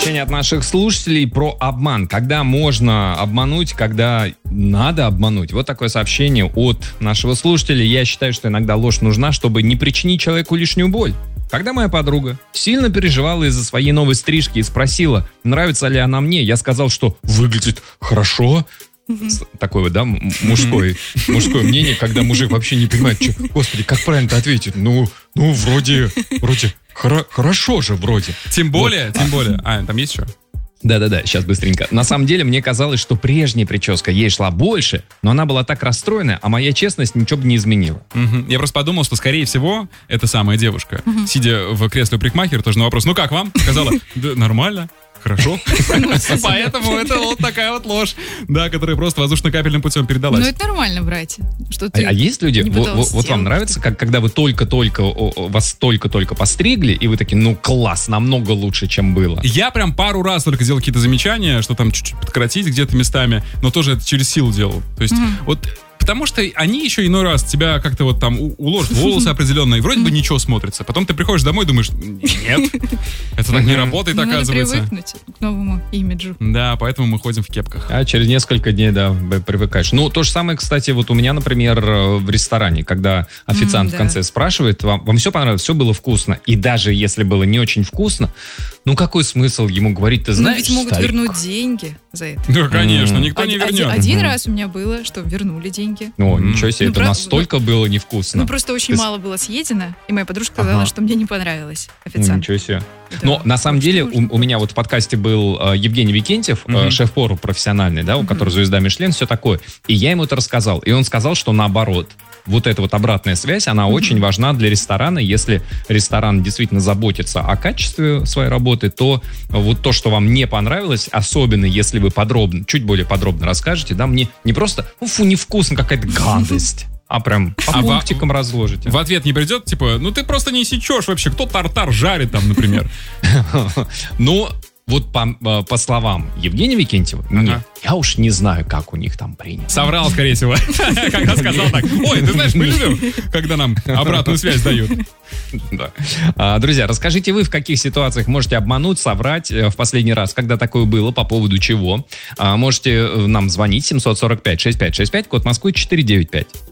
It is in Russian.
Сообщение от наших слушателей про обман. Когда можно обмануть, когда надо обмануть. Вот такое сообщение от нашего слушателя. Я считаю, что иногда ложь нужна, чтобы не причинить человеку лишнюю боль. Когда моя подруга сильно переживала из-за своей новой стрижки и спросила, нравится ли она мне, я сказал, что выглядит хорошо. Такое вот, да, мужское мнение, когда мужик вообще не понимает, что, господи, как правильно-то ответить? Ну, вроде, хорошо же вроде. Тем более. Там есть еще? Да, сейчас быстренько. На самом деле, мне казалось, что прежняя прическа ей шла больше, но она была так расстроена, а моя честность ничего бы не изменила. Я просто подумал, что, скорее всего, эта самая девушка, сидя в кресле у парикмахера, тоже на вопрос, ну как вам? Сказала, да, нормально. Хорошо. Поэтому это вот такая вот ложь, да, которая просто воздушно-капельным путем передалась. Ну, это нормально, братья. А есть люди, вот вам нравится, когда вы вас только-только постригли, и вы такие, ну класс, намного лучше, чем было. Я прям пару раз только делал какие-то замечания, что там чуть-чуть подкоротить где-то местами, но тоже это через силу делал. То есть вот... Потому что они еще иной раз тебя как-то вот там уложат волосы определенно, и вроде бы ничего смотрится. Потом ты приходишь домой и думаешь, нет, это так не работает, оказывается. Надо привыкнуть к новому имиджу. Да, поэтому мы ходим в кепках. А через несколько дней, да, привыкаешь. Ну, то же самое, кстати, вот у меня, например, в ресторане, когда официант в конце спрашивает, вам все понравилось, все было вкусно. И даже если было не очень вкусно, ну какой смысл ему говорить, ты знаешь, ведь могут старик? вернуть деньги за это. Да, конечно, никто не вернет. Один раз у меня было, что вернули деньги. О, ничего себе, это настолько было невкусно. Ну, просто очень мало было съедено, и моя подружка сказала, что мне не понравилось официант. Ничего себе. Но на самом деле у меня вот в подкасте был Евгений Викентьев, шеф-повар профессиональный, да, у которого звезда Мишлен, все такое. И я ему это рассказал. И он сказал, что наоборот. Вот эта вот обратная связь, она очень важна для ресторана. Если ресторан действительно заботится о качестве своей работы, то вот то, что вам не понравилось, особенно если вы чуть более подробно расскажете, да, мне не просто, фу, невкусно, какая-то гадость, а прям по пунктикам разложите. В ответ не придет, типа, ну ты просто не сечешь вообще, кто тартар жарит там, например. Ну, вот по словам Евгения Викентьева, нет, я уж не знаю, как у них там принято. Соврал, скорее всего, когда сказал так. Ой, ты знаешь, мы любим, когда нам обратную связь дают. Да. Друзья, расскажите вы, в каких ситуациях можете обмануть, соврать в последний раз, когда такое было, по поводу чего. Можете нам звонить 745-6565, код Москвы 495.